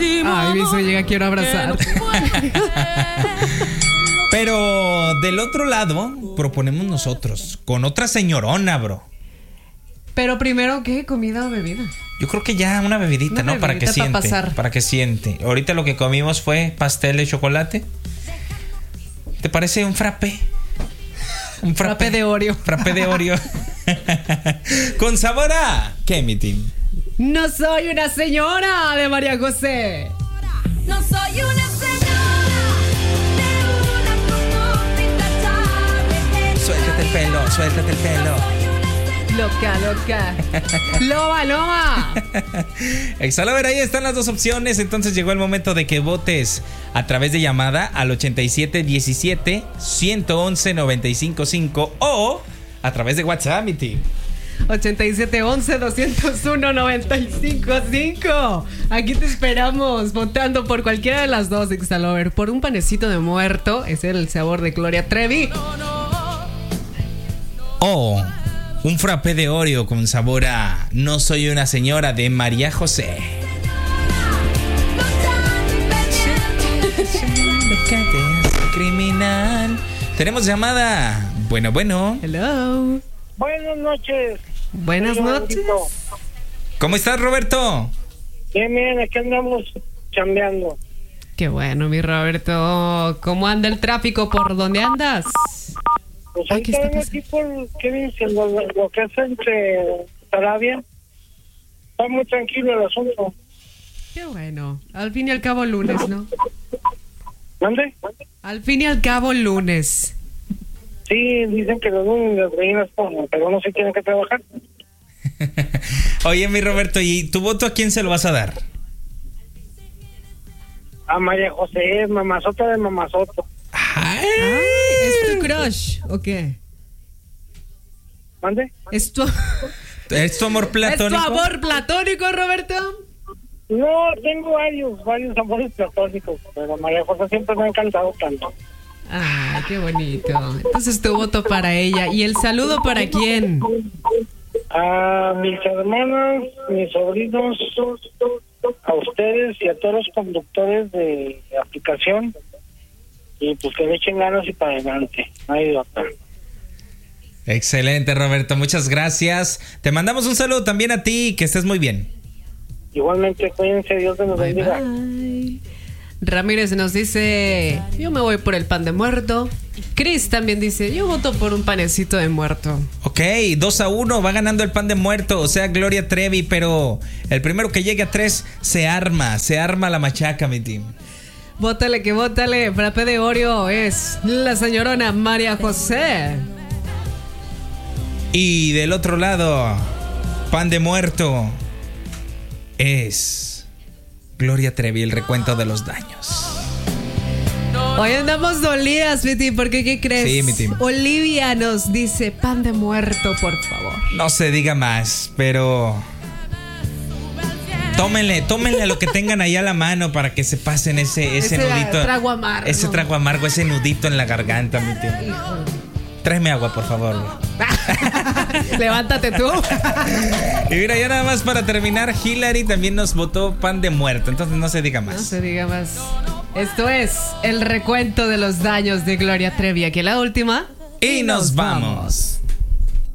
Ay, mi sueña, quiero abrazar. Pero del otro lado proponemos nosotros, con otra señorona, bro. Pero primero, ¿qué? ¿Comida o bebida? Yo creo que ya una bebidita, ¿no? Para que siente. Para que siente. Ahorita lo que comimos fue pastel de chocolate. ¿Te parece un frappé? Un frappé de Oreo. Frappé de Oreo. Con sabor a... ¿Qué, mi team? No soy una señora de María José. No soy una señora de una conducta intachable. Suéltate el pelo, suéltate el pelo. Loca, loca. Loba, loba. Exhalaver, ahí están las dos opciones. Entonces llegó el momento de que votes a través de llamada al 8717 111 955 o a través de WhatsApp, mi team. 8711 201 955. Aquí te esperamos votando por cualquiera de las dos, Exhalover. Por un panecito de muerto, es el sabor de Gloria Trevi. O un frappé de Oreo con sabor a No soy una señora de María José. Criminal. Tenemos llamada. Bueno. Hello. Buenas noches. Buenas noches. ¿Cómo estás, Roberto? Bien, aquí andamos chambeando. Qué bueno, mi Roberto. ¿Cómo anda el tráfico? ¿Por dónde andas? Pues ahí están aquí por, ¿qué dicen? Lo que es entre Sarabia. Está muy tranquilo el asunto. Qué bueno. Al fin y al cabo lunes, ¿no? ¿Dónde? Al fin y al cabo lunes. Sí, dicen que los lunes las gallinas ponen, pero no se tienen que trabajar. Oye, mi Roberto, ¿y tu voto a quién se lo vas a dar? A María José, mamazota de mamazoto. Ay, ¿es tu crush o qué? ¿Mande? ¿Es tu amor platónico? ¿Es tu amor platónico, Roberto? No, tengo varios amores platónicos, pero María José siempre me ha encantado tanto. Ah, qué bonito. Entonces tu voto para ella. ¿Y el saludo para quién? A mis hermanas, mis sobrinos, a ustedes y a todos los conductores de aplicación. Y pues que le echen ganas y para adelante. Ahí va. Excelente, Roberto. Muchas gracias. Te mandamos un saludo también a ti. Que estés muy bien. Igualmente, cuídense. Dios te nos bendiga. Ramírez nos dice: yo me voy por el pan de muerto. Chris también dice: yo voto por un panecito de muerto. Ok, 2-1, va ganando el pan de muerto, o sea, Gloria Trevi, pero el primero que llegue a 3 se arma la machaca, mi team. Bótale que bótale, frappé de Oreo es la señorona María José. Y del otro lado, pan de muerto es Gloria Trevi, el recuento de los daños. Hoy andamos dolidas, mi team, porque ¿qué crees? Sí, mi team. Olivia nos dice pan de muerto, por favor. No se diga más, pero tómenle lo que tengan ahí a la mano para que se pasen ese nudito. Trago amargo. Ese trago amargo, ese nudito en la garganta, mi team. Tráeme agua, por favor. Levántate tú. Y mira, ya nada más para terminar, Hillary también nos votó pan de muerto. Entonces no se diga más. No se diga más. Esto es el recuento de los daños de Gloria Trevi. Aquí la última. Y nos vamos.